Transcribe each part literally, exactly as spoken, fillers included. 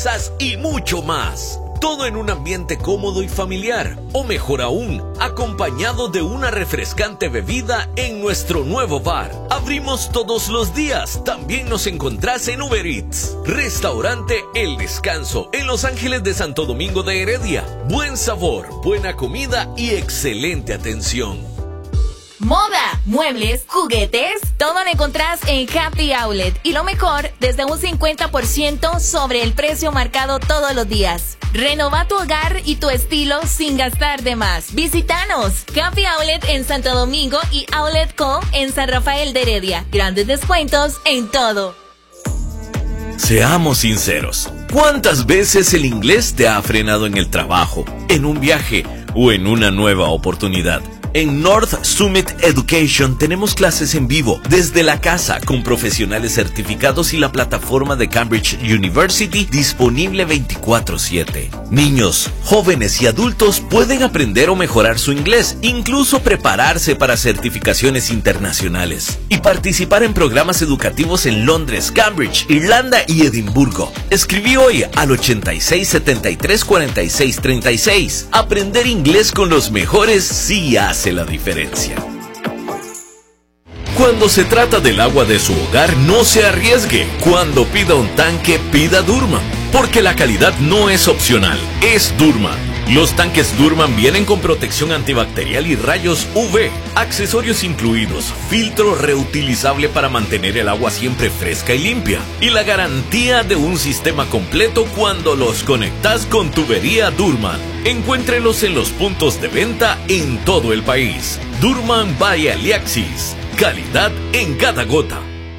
y mucho más. Todo en un ambiente cómodo y familiar, o mejor aún, acompañado de una refrescante bebida en nuestro nuevo bar. Abrimos todos los días. También nos encontrás en Uber Eats. Restaurante El Descanso, en Los Ángeles de Santo Domingo de Heredia. Buen sabor, buena comida y excelente atención. Moda, muebles, juguetes, todo lo encontrás en Happy Outlet. Y lo mejor, desde un cincuenta por ciento sobre el precio marcado todos los días. Renova tu hogar y tu estilo sin gastar de más. Visítanos. Happy Outlet en Santo Domingo y Outlet Co en San Rafael de Heredia. Grandes descuentos en todo. Seamos sinceros. ¿Cuántas veces el inglés te ha frenado en el trabajo, en un viaje o en una nueva oportunidad? En North Summit Education tenemos clases en vivo, desde la casa, con profesionales certificados y la plataforma de Cambridge University disponible veinticuatro siete. Niños, jóvenes y adultos pueden aprender o mejorar su inglés, incluso prepararse para certificaciones internacionales y participar en programas educativos en Londres, Cambridge, Irlanda y Edimburgo. Escribí hoy al ochenta y seis, setenta y tres, cuarenta y seis, treinta y seis. Aprender inglés con los mejores sí hace la diferencia. Cuando se trata del agua de su hogar, no se arriesgue. Cuando pida un tanque, pida Durman, porque la calidad no es opcional, es Durman. Los tanques Durman vienen con protección antibacterial y rayos U V, accesorios incluidos, filtro reutilizable para mantener el agua siempre fresca y limpia, y la garantía de un sistema completo cuando los conectas con tubería Durman. Encuéntrelos en los puntos de venta en todo el país. Durman by Aliaxis. Calidad en cada gota.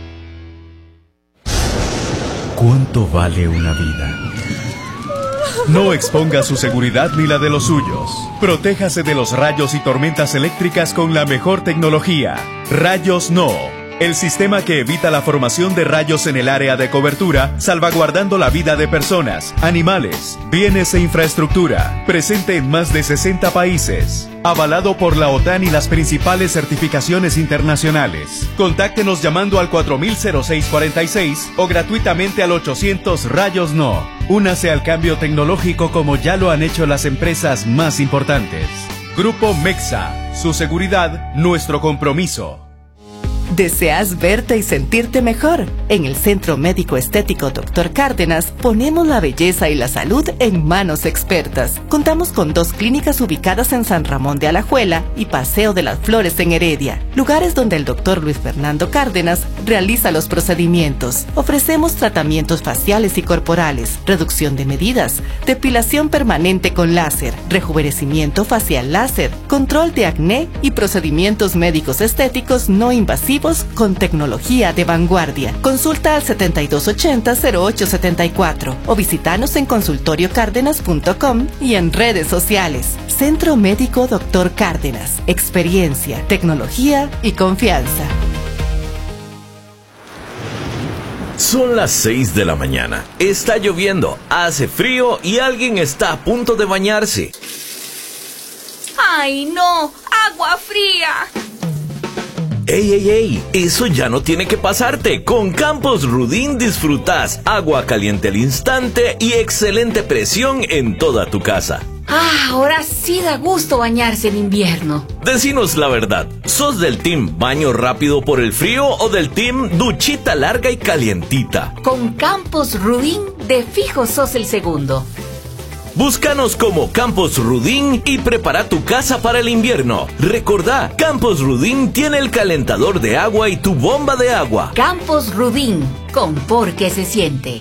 ¿Cuánto vale una vida? No exponga su seguridad ni la de los suyos. Protéjase de los rayos y tormentas eléctricas con la mejor tecnología. Rayos No. El sistema que evita la formación de rayos en el área de cobertura, salvaguardando la vida de personas, animales, bienes e infraestructura. Presente en más de sesenta países. Avalado por la OTAN y las principales certificaciones internacionales. Contáctenos llamando al cuatro mil seis cuatro seis o gratuitamente al ochocientos Rayos No. Únase al cambio tecnológico como ya lo han hecho las empresas más importantes. Grupo Mexa. Su seguridad, nuestro compromiso. ¿Deseas verte y sentirte mejor? En el Centro Médico Estético doctor Cárdenas ponemos la belleza y la salud en manos expertas. Contamos con dos clínicas ubicadas en San Ramón de Alajuela y Paseo de las Flores en Heredia, lugares donde el doctor Luis Fernando Cárdenas realiza los procedimientos. Ofrecemos tratamientos faciales y corporales, reducción de medidas, depilación permanente con láser, rejuvenecimiento facial láser, control de acné y procedimientos médicos estéticos no invasivos con tecnología de vanguardia. Consulta al setenta y dos ochenta, cero ocho setenta y cuatro o visítanos en consultorio cárdenas punto com y en redes sociales. Centro Médico doctor Cárdenas. Experiencia, tecnología y confianza. Son las seis de la mañana. Está lloviendo, hace frío y alguien está a punto de bañarse. ¡Ay, no! ¡Agua fría! ¡Ey, ey, ey! Eso ya no tiene que pasarte. Con Campos Rudin disfrutas agua caliente al instante y excelente presión en toda tu casa. Ah, ahora sí da gusto bañarse en invierno. Decinos la verdad, ¿sos del team baño rápido por el frío o del team duchita larga y calientita? Con Campos Rudin, de fijo sos el segundo. Búscanos como Campos Rudin y prepara tu casa para el invierno. Recordá, Campos Rudin tiene el calentador de agua y tu bomba de agua. Campos Rudin, confort que se siente.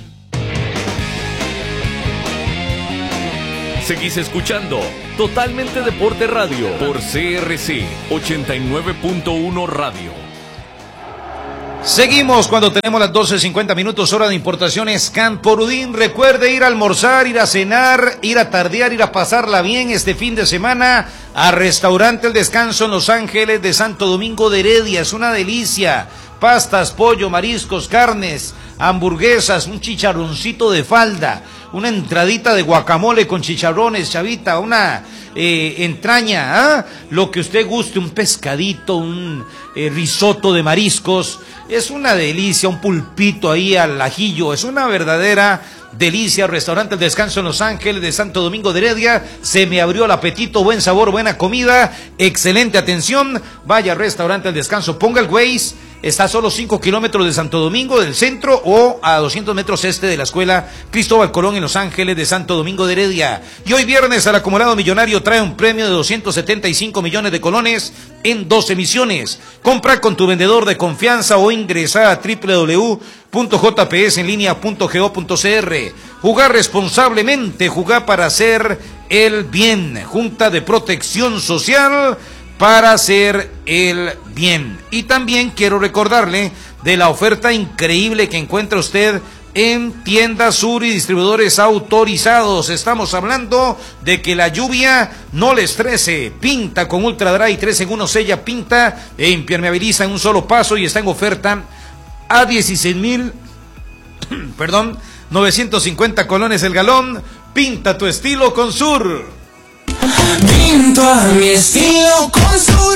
Seguís escuchando Totalmente Deporte Radio por C R C ochenta y nueve punto uno Radio. Seguimos cuando tenemos las doce cincuenta minutos, hora de importaciones Campo Rudin. Recuerde ir a almorzar, ir a cenar, ir a tardear, ir a pasarla bien este fin de semana a Restaurante El Descanso en Los Ángeles de Santo Domingo de Heredia. Es una delicia. Pastas, pollo, mariscos, carnes, hamburguesas, un chicharroncito de falda, una entradita de guacamole con chicharrones, chavita, una eh, entraña, ¿ah? Lo que usted guste, un pescadito, un eh, risotto de mariscos, es una delicia, un pulpito ahí al ajillo, es una verdadera delicia. Restaurante El Descanso en Los Ángeles de Santo Domingo de Heredia, se me abrió el apetito, buen sabor, buena comida, excelente atención. Vaya, Restaurante El Descanso, ponga el Waze, está a solo cinco kilómetros de Santo Domingo del centro o a doscientos metros este de la escuela Cristóbal Colón en Los Ángeles de Santo Domingo de Heredia. Y hoy viernes el acumulado millonario trae un premio de doscientos setenta y cinco millones de colones en dos emisiones. Compra con tu vendedor de confianza o ingresa a doble u doble u doble u punto j p s en línea punto go punto c r. Jugar responsablemente, jugar para hacer el bien. Junta de Protección Social para hacer el bien. Y también quiero recordarle de la oferta increíble que encuentra usted en Tienda Sur y distribuidores autorizados. Estamos hablando de que la lluvia no le estrese. Pinta con Ultra Dry, tres en uno, sella, pinta e impermeabiliza en un solo paso y está en oferta a dieciséis mil, perdón, novecientos cincuenta colones el galón. Pinta tu estilo con Sur. Pinto a mi estilo con Sur.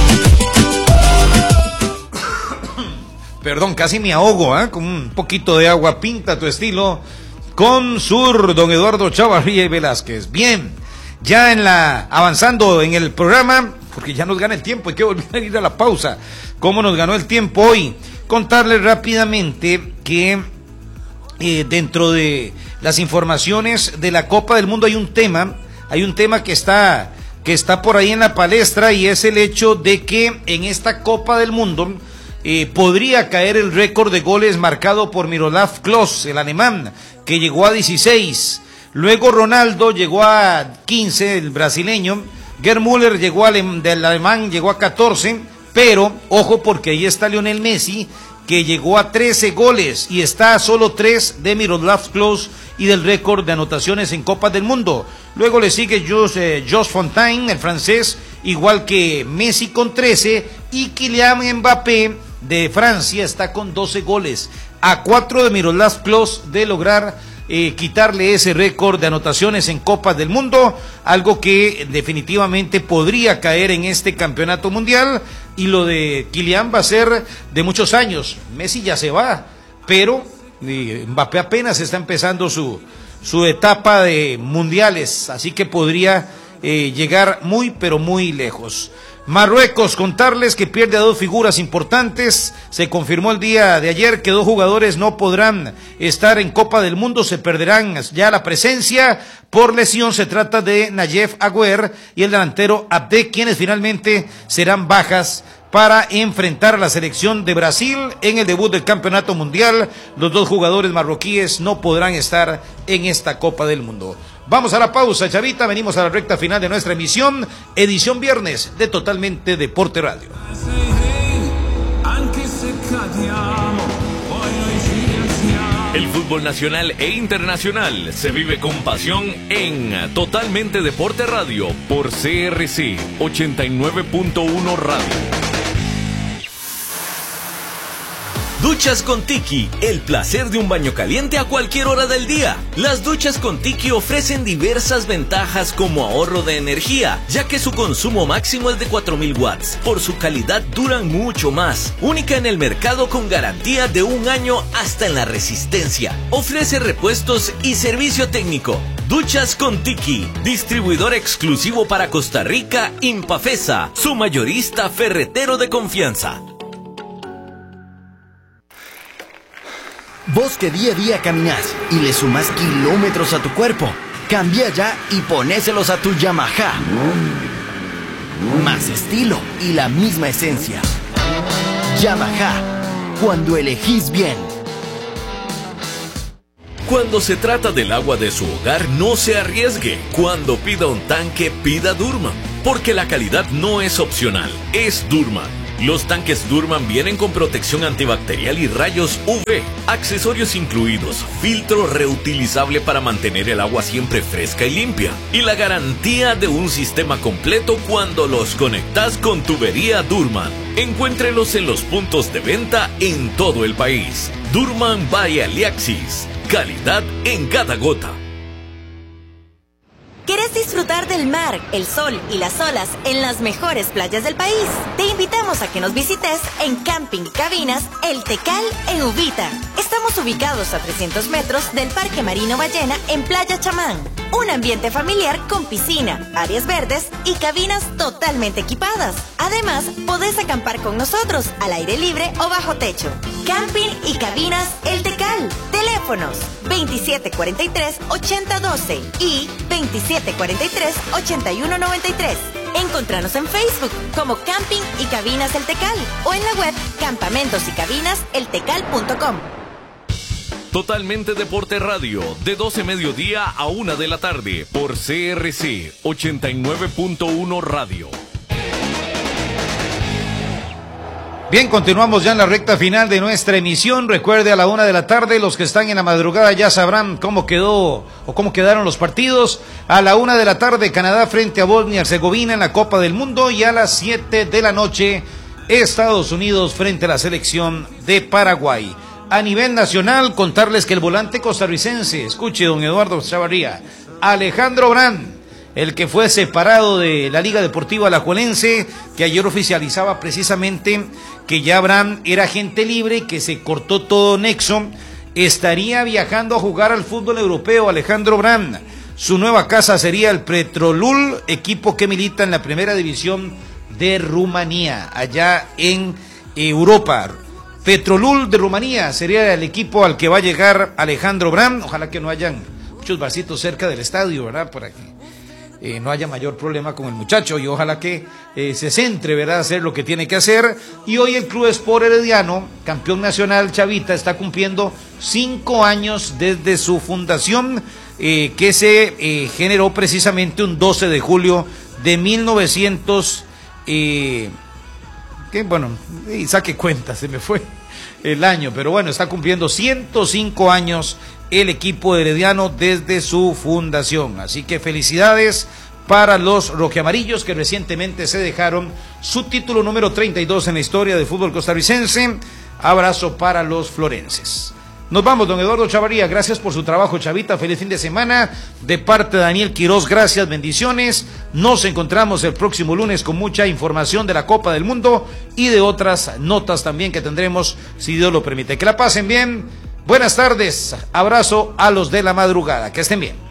Perdón, casi me ahogo, ¿eh? Con un poquito de agua. Pinta tu estilo con Sur, don Eduardo Chavarría y Velázquez. Bien, ya en la avanzando en el programa, porque ya nos gana el tiempo, hay que volver a ir a la pausa. ¿Cómo nos ganó el tiempo hoy? Contarles rápidamente que eh, dentro de las informaciones de la Copa del Mundo hay un tema, hay un tema que está, que está por ahí en la palestra, y es el hecho de que en esta Copa del Mundo eh, podría caer el récord de goles marcado por Miroslav Klose, el alemán, que llegó a dieciséis. Luego Ronaldo llegó a quince, el brasileño. Gerd Müller llegó al, del alemán, llegó a catorce. Pero, ojo, porque ahí está Lionel Messi, que llegó a trece goles y está a solo tres de Miroslav Klose y del récord de anotaciones en Copas del Mundo. Luego le sigue Jos, eh, Jos Fontaine, el francés, igual que Messi con trece, y Kylian Mbappé de Francia está con doce goles, a cuatro de Miroslav Klose de lograr Eh, quitarle ese récord de anotaciones en Copas del Mundo, algo que definitivamente podría caer en este campeonato mundial. Y lo de Kylian va a ser de muchos años. Messi ya se va, pero eh, Mbappé apenas está empezando su, su etapa de mundiales, así que podría eh, llegar muy pero muy lejos. Marruecos, contarles que pierde a dos figuras importantes. Se confirmó el día de ayer que dos jugadores no podrán estar en Copa del Mundo, se perderán ya la presencia por lesión. Se trata de Nayef Aguer y el delantero Abde, quienes finalmente serán bajas para enfrentar a la selección de Brasil en el debut del Campeonato Mundial. Los dos jugadores marroquíes no podrán estar en esta Copa del Mundo. Vamos a la pausa, chavita, venimos a la recta final de nuestra emisión, edición viernes de Totalmente Deporte Radio. El fútbol nacional e internacional se vive con pasión en Totalmente Deporte Radio por C R C ochenta y nueve punto uno Radio. Duchas con Tiki, el placer de un baño caliente a cualquier hora del día. Las duchas con Tiki ofrecen diversas ventajas como ahorro de energía, ya que su consumo máximo es de cuatro mil watts. Por su calidad duran mucho más. Única en el mercado con garantía de un año hasta en la resistencia. Ofrece repuestos y servicio técnico. Duchas con Tiki, distribuidor exclusivo para Costa Rica, Impafesa, su mayorista ferretero de confianza. Vos que día a día caminás y le sumás kilómetros a tu cuerpo, cambia ya y ponéselos a tu Yamaha. Más estilo y la misma esencia. Yamaha, cuando elegís bien. Cuando se trata del agua de su hogar, no se arriesgue. Cuando pida un tanque, pida Durman, porque la calidad no es opcional, es Durman. Los tanques Durman vienen con protección antibacterial y rayos U V, accesorios incluidos, filtro reutilizable para mantener el agua siempre fresca y limpia, y la garantía de un sistema completo cuando los conectas con tubería Durman. Encuéntrelos en los puntos de venta en todo el país. Durman by Aliaxis, calidad en cada gota. disfrutar del mar, el sol y las olas en las mejores playas del país. Te invitamos a que nos visites en Camping Cabinas El Tecal en Uvita. Estamos ubicados a trescientos metros del Parque Marino Ballena en Playa Chamán. Un ambiente familiar con piscina, áreas verdes y cabinas totalmente equipadas. Además, podés acampar con nosotros al aire libre o bajo techo. Camping y Cabinas El Tecal. Teléfonos veintisiete cuarenta y tres, ochenta doce y veintisiete cuarenta y tres, ochenta y uno noventa y tres. Encontranos en Facebook como Camping y Cabinas El Tecal o en la web campamentos y cabinas el tecal punto com. Totalmente Deporte Radio, de doce mediodía a una de la tarde, por C R C ochenta y nueve punto uno Radio. Bien, continuamos ya en la recta final de nuestra emisión. Recuerde, a la una de la tarde, los que están en la madrugada ya sabrán cómo quedó o cómo quedaron los partidos. A la una de la tarde, Canadá frente a Bosnia y Herzegovina en la Copa del Mundo. Y a las siete de la noche, Estados Unidos frente a la selección de Paraguay. A nivel nacional, contarles que el volante costarricense, escuche don Eduardo Chavarría, Alejandro Brand, el que fue separado de la Liga Deportiva Alajuelense, que ayer oficializaba precisamente que ya Brand era agente libre y que se cortó todo nexo, estaría viajando a jugar al fútbol europeo. Alejandro Brand, su nueva casa sería el Petrolul, equipo que milita en la primera división de Rumanía, allá en Europa. Petrolul de Rumanía sería el equipo al que va a llegar Alejandro Brand. Ojalá que no hayan muchos barcitos cerca del estadio, ¿verdad? Para que eh, no haya mayor problema con el muchacho, y ojalá que eh, se centre, ¿verdad?, a hacer lo que tiene que hacer. Y hoy el Club Sport Herediano, campeón nacional Chavita, está cumpliendo cinco años desde su fundación, eh, que se eh, generó precisamente un doce de julio de mil novecientos... Eh, que bueno, y saque cuenta, se me fue el año, pero bueno, está cumpliendo ciento cinco años el equipo herediano desde su fundación. Así que felicidades para los rojiamarillos, que recientemente se dejaron su título número treinta y dos en la historia del fútbol costarricense. Abrazo para los florenses. Nos vamos, don Eduardo Chavarría, gracias por su trabajo, Chavita, feliz fin de semana. De parte de Daniel Quiroz, gracias, bendiciones. Nos encontramos el próximo lunes con mucha información de la Copa del Mundo y de otras notas también que tendremos, si Dios lo permite. Que la pasen bien, buenas tardes, abrazo a los de la madrugada, que estén bien.